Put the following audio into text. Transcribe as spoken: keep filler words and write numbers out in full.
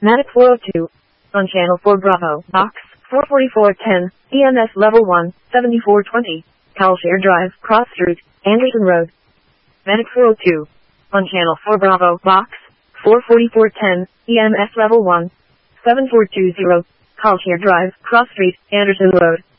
Medic four oh two. On channel four Bravo, box four forty-four ten, E M S level one, seventy-four twenty, Calshare Drive, Cross Street, Anderson Road. Medic four oh two. On channel four Bravo, box four forty-four ten, E M S level one, seven four two zero, Calshare Drive, Cross Street, Anderson Road.